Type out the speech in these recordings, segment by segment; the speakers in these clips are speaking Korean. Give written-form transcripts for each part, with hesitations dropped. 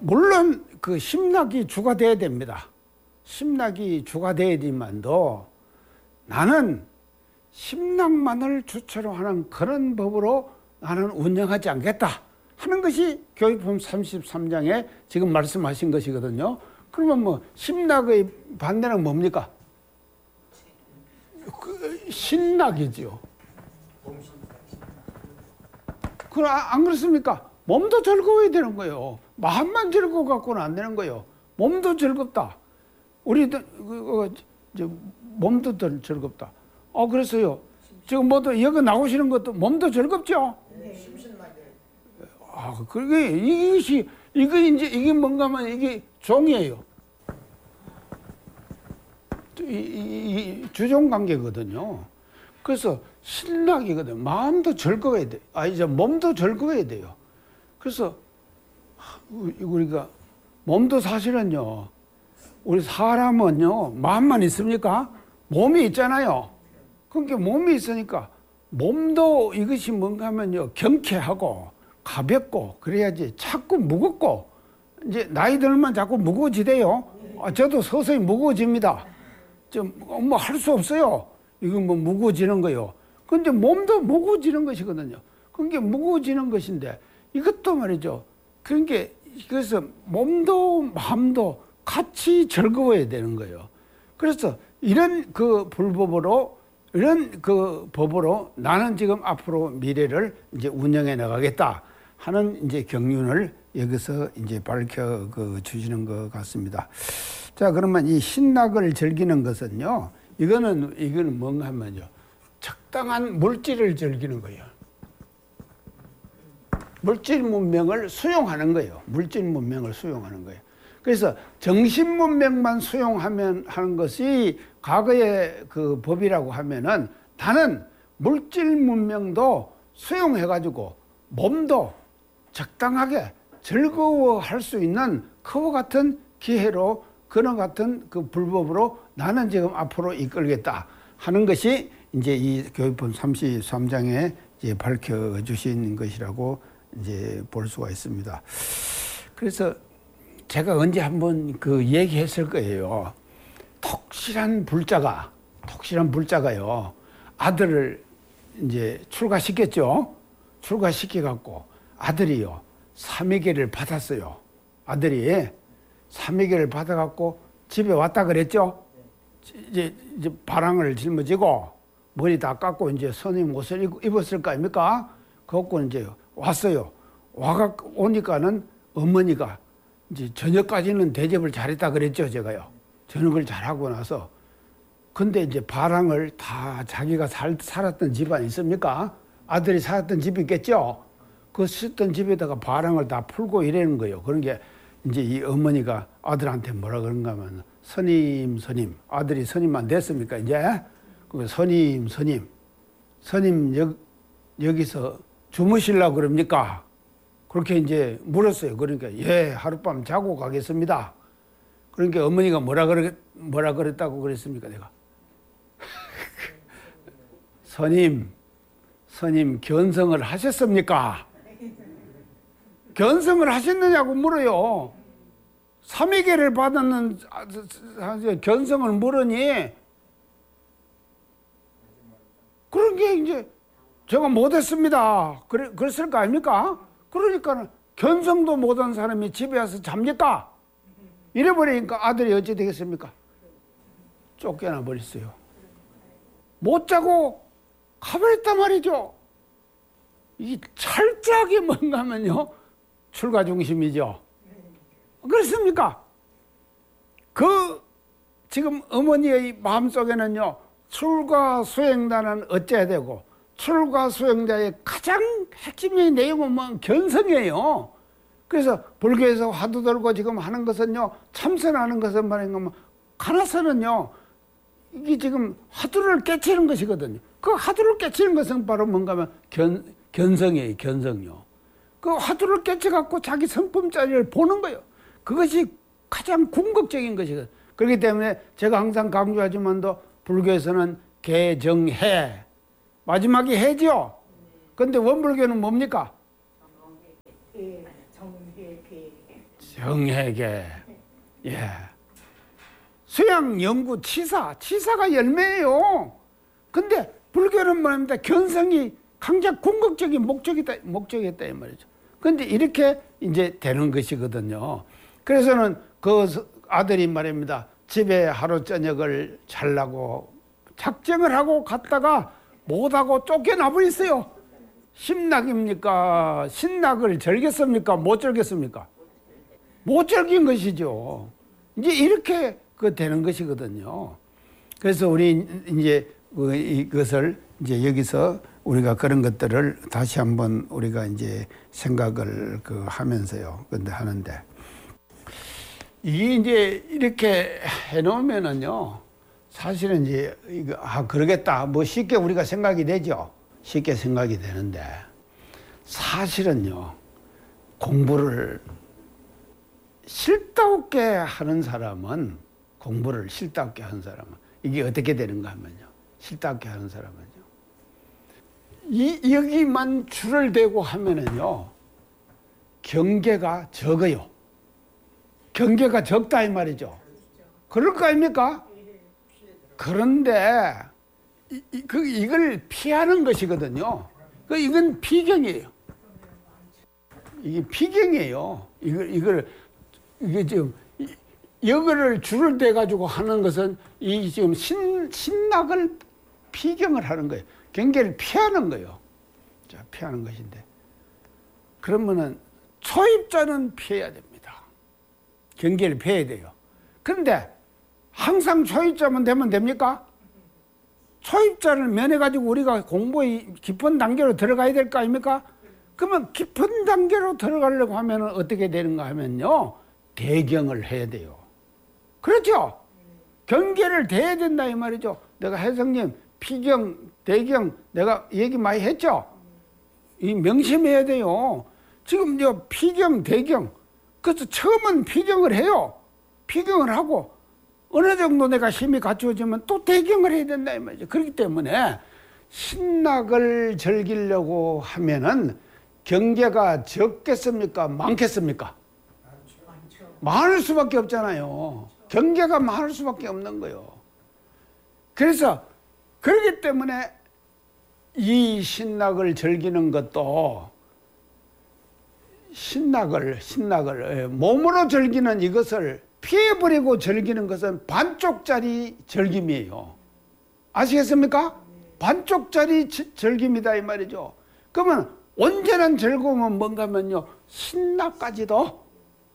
물론 그 심락이 주가 돼야 됩니다. 심락이 주가 돼야지만도 나는 심락만을 주체로 하는 그런 법으로 나는 운영하지 않겠다 하는 것이 교육법 33장에 지금 말씀하신 것이거든요. 그러면 뭐 심락의 반대는 뭡니까? 신락이지요. 안 그렇습니까? 몸도 즐거워야 되는 거예요. 마음만 즐거워 갖고는 안 되는 거예요. 몸도 즐겁다. 우리도 몸도 즐겁다. 그래서요. 지금 뭐도 여기 나오시는 것도 몸도 즐겁죠? 네. 그게 이게 뭔가 하면 이게 종이에요. 이 주종 관계거든요. 그래서 신락이거든. 마음도 즐거워야 돼. 이제 몸도 즐거워야 돼요. 그래서 우리가 몸도 사실은요. 우리 사람은요. 마음만 있습니까? 몸이 있잖아요. 그러니까 몸이 있으니까 몸도 이것이 뭔가 하면요. 경쾌하고 가볍고 그래야지 자꾸 무겁고 이제 나이 들면 자꾸 무거워지대요. 저도 서서히 무거워집니다. 뭐 할 수 없어요. 이건 뭐 무거워지는 거요. 근데 몸도 무거워지는 것이거든요. 그게 무거워지는 것인데 이것도 말이죠. 그래서 몸도 마음도 같이 즐거워야 되는 거예요. 그래서 이런 그 불법으로 이런 그 법으로 나는 지금 앞으로 미래를 이제 운영해 나가겠다 하는 이제 경륜을 여기서 이제 밝혀 주시는 것 같습니다. 자, 그러면 이 신락을 즐기는 것은요, 이거는 뭔가 하면요, 적당한 물질을 즐기는 거예요. 물질 문명을 수용하는 거예요. 물질 문명을 수용하는 거예요. 그래서 정신 문명만 수용하면 하는 것이 과거의 그 법이라고 하면은 나는 물질 문명도 수용해가지고 몸도 적당하게 즐거워할 수 있는 그와 같은 기회로 그런 같은 그 불법으로 나는 지금 앞으로 이끌겠다 하는 것이 이제 이 교육법 33장에 이제 밝혀주신 것이라고 이제 볼 수가 있습니다. 그래서 제가 언제 한번 그 얘기했을 거예요. 독실한 불자가요. 아들을 이제 출가시켰죠. 출가시켜갖고 아들이요. 삼위계를 받았어요. 아들이 삼위계를 받아갖고 집에 왔다 그랬죠. 이제 바랑을 짊어지고 머리 다 깎고 이제 선임 옷을 입었을 거 아닙니까? 그래갖고 이제 왔어요. 오니까는 어머니가 이제 저녁까지는 대접을 잘했다 그랬죠, 제가요. 저녁을 잘하고 나서. 근데 이제 바랑을 다 자기가 살았던 집안 있습니까? 아들이 살았던 집이 있겠죠? 그 쓰던 집에다가 바랑을 다 풀고 이러는 거예요. 그런 게 이제 이 어머니가 아들한테 뭐라 그런가 하면 선임. 아들이 선임만 됐습니까, 이제? 그 선임. 여기서 주무시려고 그럽니까? 그렇게 이제 물었어요. 그러니까 예, 하룻밤 자고 가겠습니다. 그러니까 어머니가 뭐라 그랬다고 그랬습니까, 내가? 선임 견성을 하셨습니까? 견성을 하셨느냐고 물어요. 삼위계를 받았는 견성을 물으니 그런 게 이제 제가 못했습니다. 그랬을 거 아닙니까? 그러니까 견성도 못한 사람이 집에 와서 잡니까? 이래버리니까 아들이 어찌 되겠습니까? 쫓겨나 버렸어요. 못 자고 가버렸단 말이죠. 이 철저하게 뭔가 하면요. 출가 중심이죠. 그렇습니까? 지금 어머니의 마음속에는요. 출가 수행자는 어째야 되고 출가 수행자의 가장 핵심적인 내용은 뭐 견성이에요. 그래서 불교에서 화두 들고 지금 하는 것은요. 참선하는 것은 말인가 가나서는요. 이게 지금 화두를 깨치는 것이거든요. 그 화두를 깨치는 것은 바로 뭔가 하면 견성이에요. 견성요. 그 화두를 깨쳐갖고 자기 성품자리를 보는 거예요. 그것이 가장 궁극적인 것이거든요. 그렇기 때문에 제가 항상 강조하지만도 불교에서는 개정해. 마지막이 해죠. 근데 원불교는 뭡니까? 정회계. 예. 수양, 연구, 치사가 열매예요. 근데 불교는 뭐랍니다? 견성이 강작 궁극적인 목적이었다 이 말이죠. 근데 이렇게 이제 되는 것이거든요. 그래서는 그 아들이 말입니다. 집에 하루 저녁을 자려고 작정을 하고 갔다가 못하고 쫓겨나 버렸어요. 심락입니까? 신락을 절겠습니까? 못 절겠습니까? 못 절긴 것이죠. 이제 이렇게 되는 것이거든요. 그래서 우리 이제 이것을 이제 여기서 우리가 그런 것들을 다시 한번 우리가 이제 생각을 하면서요. 근데 하는데 이게 이제 이렇게 해놓으면은요. 사실은 이제 이거 그러겠다. 뭐 쉽게 우리가 생각이 되죠. 쉽게 생각이 되는데 사실은요. 공부를 싫다없게 하는 사람은 공부를 싫다없게 하는 사람은 이게 어떻게 되는가 하면요. 싫다없게 하는 사람은요. 여기만 줄을 대고 하면은요. 경계가 적어요. 경계가 적다 이 말이죠. 그럴 거 아닙니까? 그런데 이걸 피하는 것이거든요. 이건 피경이에요. 이게 피경이에요. 이게 지금 여기를 줄을 대 가지고 하는 것은 이 지금 신락을 피경을 하는 거예요. 경계를 피하는 거예요. 자, 피하는 것인데 그러면은 초입자는 피해야 됩니다. 경계를 피해야 돼요. 그런데 항상 초입자만 되면 됩니까? 초입자를 면해 가지고 우리가 공부의 깊은 단계로 들어가야 될 거 아닙니까? 그러면 깊은 단계로 들어가려고 하면 어떻게 되는가 하면요. 대경을 해야 돼요. 그렇죠? 경계를 대야 된다 이 말이죠. 내가 혜성님 피경, 대경 내가 얘기 많이 했죠? 이 명심해야 돼요. 지금 피경, 대경 그래서 처음은 피경을 해요. 피경을 하고 어느 정도 내가 힘이 갖추어지면 또 대경을 해야 된다 이 말이죠. 그렇기 때문에 신락을 즐기려고 하면은 경계가 적겠습니까? 많겠습니까? 많을 수밖에 없잖아요. 경계가 많을 수밖에 없는 거예요. 그래서 그렇기 때문에 이 신락을 즐기는 것도 신락을 몸으로 즐기는 이것을 피해버리고 즐기는 것은 반쪽짜리 즐김이에요. 아시겠습니까? 반쪽짜리 즐김이다 이 말이죠. 그러면 온전한 즐거움은 뭔가 하면요. 신락까지도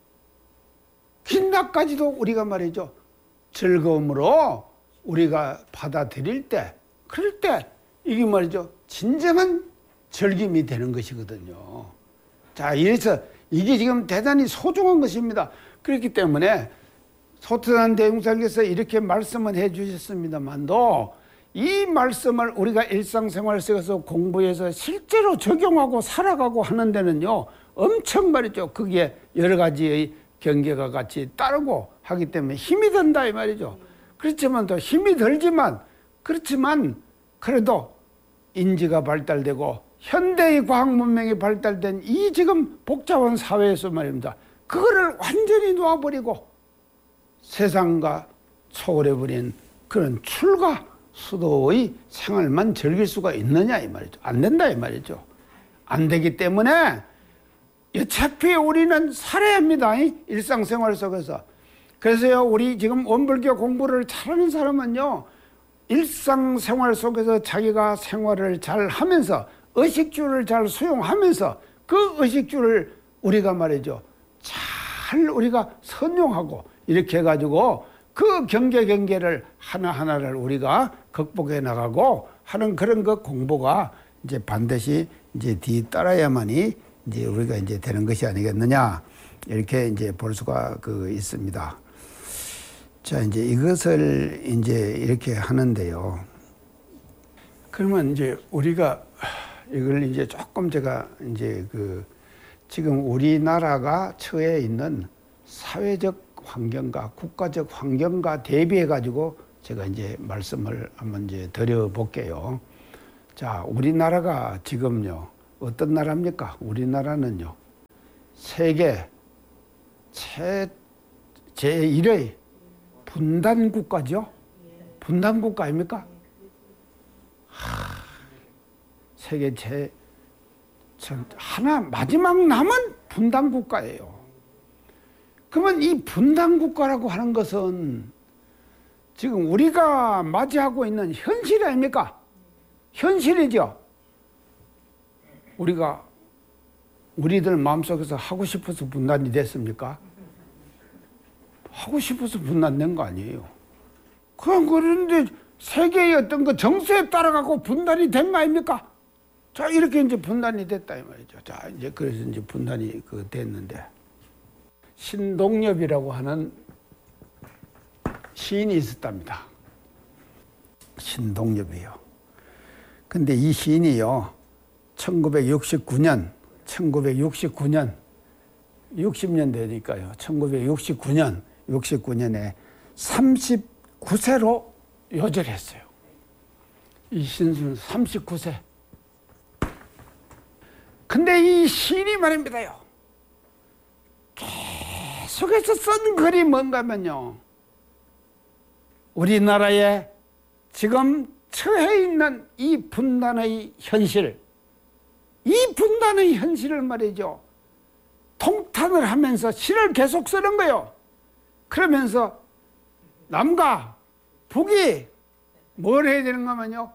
우리가 말이죠. 즐거움으로 우리가 받아들일 때 그럴 때 이게 말이죠. 진정한 즐김이 되는 것이거든요. 자, 이래서 이게 지금 대단히 소중한 것입니다. 그렇기 때문에 소태산 대웅사께서 이렇게 말씀을 해 주셨습니다만도 이 말씀을 우리가 일상생활 속에서 공부해서 실제로 적용하고 살아가고 하는 데는요. 엄청 말이죠. 그게 여러 가지의 경계가 같이 따르고 하기 때문에 힘이 든다 이 말이죠. 그렇지만 또 힘이 들지만 그렇지만 그래도 인지가 발달되고 현대의 과학 문명이 발달된 이 지금 복잡한 사회에서 말입니다. 그거를 완전히 놓아버리고 세상과 초월해버린 그런 출가 수도의 생활만 즐길 수가 있느냐 이 말이죠. 안 된다 이 말이죠. 안 되기 때문에 어차피 우리는 살아야 합니다. 일상생활 속에서. 그래서요 우리 지금 원불교 공부를 잘하는 사람은요 일상생활 속에서 자기가 생활을 잘 하면서 의식주를 잘 수용하면서 그 의식주를 우리가 말이죠 잘 우리가 선용하고 이렇게 해가지고 그 경계를 하나하나를 우리가 극복해 나가고 하는 그런 그 공부가 이제 반드시 이제 뒤따라야만이 이제 우리가 이제 되는 것이 아니겠느냐 이렇게 이제 볼 수가 있습니다. 자, 이제 이것을 이제 이렇게 하는데요. 그러면 이제 우리가 이걸 이제 조금 제가 이제 지금 우리나라가 처해 있는 사회적 환경과 국가적 환경과 대비해 가지고 제가 이제 말씀을 한번 이제 드려볼게요. 자, 우리나라가 지금요 어떤 나라입니까? 우리나라는요 세계 제1의 분단 국가죠. 분단 국가 아닙니까? 세계 하나 마지막 남은 분단 국가예요. 그러면 이 분단 국가라고 하는 것은 지금 우리가 맞이하고 있는 현실 아닙니까? 현실이죠. 우리들 마음속에서 하고 싶어서 분단이 됐습니까? 하고 싶어서 분단된 거 아니에요. 그런데 세계의 어떤 그 정세에 따라가고 분단이 된 거 아닙니까? 자, 이렇게 이제 분단이 됐다 이 말이죠. 자, 이제 그래서 이제 분단이 됐는데, 신동엽이라고 하는 시인이 있었답니다. 신동엽이요. 근데 이 시인이요, 1969년 60년 되니까요. 1969년에 39세로 요절했어요. 이 신수는 39세. 근데 이 시인이 말입니다요, 계속해서 쓴 글이 뭔가 하면요, 우리나라에 지금 처해 있는 이 분단의 현실, 이 분단의 현실을 말이죠, 통탄을 하면서 시를 계속 쓰는 거예요. 그러면서 남과 북이 뭘 해야 되는가 하면요,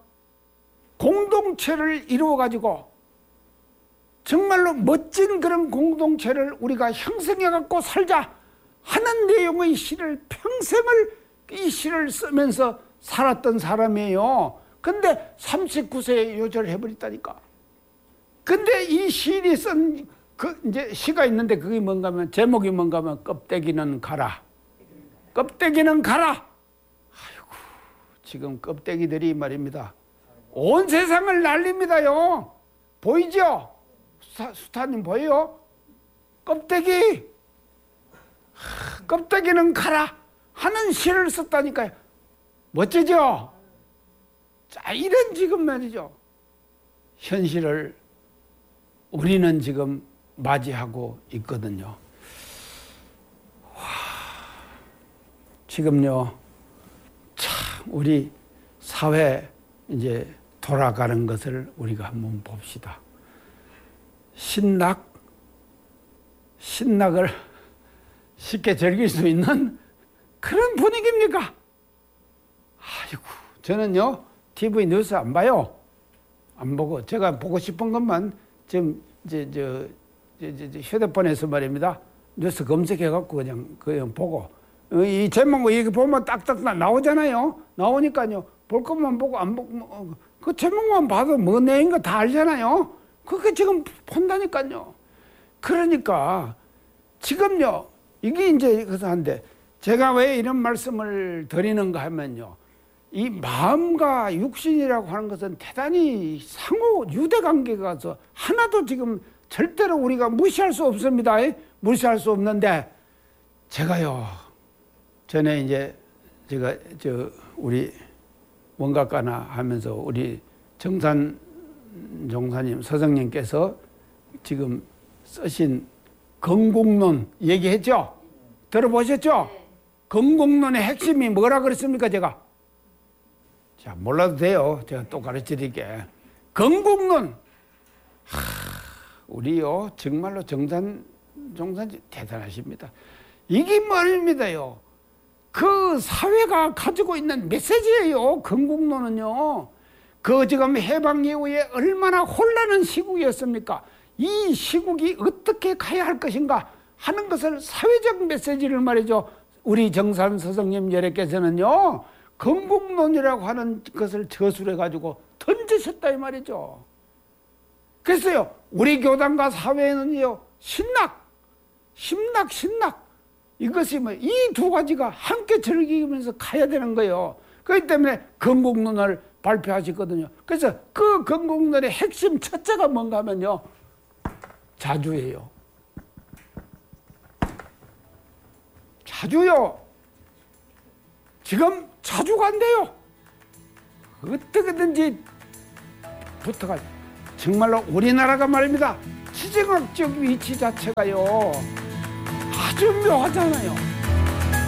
공동체를 이루어 가지고 정말로 멋진 그런 공동체를 우리가 형성해 갖고 살자 하는 내용의 시를 평생을 이 시를 쓰면서 살았던 사람이에요. 근데 39세에 요절해 버렸다니까. 근데 이 시인이 쓴 이제 시가 있는데, 그게 뭔가 하면, 제목이 뭔가 하면, 껍데기는 가라. 껍데기는 가라. 아이고, 지금 껍데기들이 말입니다, 온 세상을 날립니다요. 보이죠? 수타님 보여요? 껍데기. 껍데기는 가라 하는 시를 썼다니까요. 멋지죠? 자, 이런 지금 말이죠, 현실을 우리는 지금 맞이하고 있거든요. 지금요, 참 우리 사회 이제 돌아가는 것을 우리가 한번 봅시다. 신락을 쉽게 즐길 수 있는 그런 분위기입니까? 아이고, 저는요, TV 뉴스 안 봐요. 안 보고, 제가 보고 싶은 것만 지금 휴대폰에서 말입니다, 뉴스 검색해갖고 그냥 보고, 이 제목 이렇게 보면 딱딱 나오잖아요. 나오니까요, 볼 것만 보고 안 보고, 그 제목만 봐도 뭐 내용인가 다 알잖아요. 그게 지금 본다니까요. 그러니까 지금요, 이게 이제 그래서 한데, 제가 왜 이런 말씀을 드리는가 하면요, 이 마음과 육신이라고 하는 것은 대단히 상호 유대관계가 하나도 지금 절대로 우리가 무시할 수 없습니다. 무시할 수 없는데, 제가요, 전에 이제 제가 우리 원각가나 하면서 우리 정산 종사님, 서성님께서 지금 쓰신 건국론 얘기했죠? 들어보셨죠? 건국론의 핵심이 뭐라 그랬습니까, 제가? 자, 몰라도 돼요. 제가 또 가르쳐 드릴게. 건국론. 우리요, 정말로 정산 종사님 대단하십니다. 이게 말입니다요, 그 사회가 가지고 있는 메시지예요. 건국론은요. 그 지금 해방 이후에 얼마나 혼란한 시국이었습니까? 이 시국이 어떻게 가야 할 것인가 하는 것을, 사회적 메시지를 말이죠, 우리 정산 서성님 여래께서는요, 건국론이라고 하는 것을 저술해 가지고 던지셨다 이 말이죠. 그래서요, 우리 교단과 사회는요, 신락 이것이 이 두 가지가 함께 즐기면서 가야 되는 거예요. 그렇기 때문에 건국론을 발표하셨거든요. 그래서 그 건국론의 핵심 첫째가 뭔가 하면요, 자주예요. 자주요. 지금 자주가 안 돼요. 어떻게든지 붙어가. 정말로 우리나라가 말입니다, 지정학적 위치 자체가요 아주 묘하잖아요.